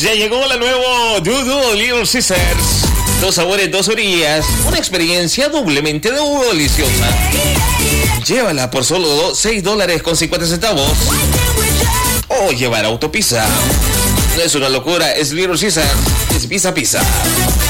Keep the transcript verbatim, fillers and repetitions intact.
Ya llegó la nueva Doodle Little Caesars. Dos sabores, dos orillas. Una experiencia doblemente deliciosa. Llévala por solo seis dólares con cincuenta centavos. O llevar autopizza. No es una locura, es Little Caesars. Es pizza pizza.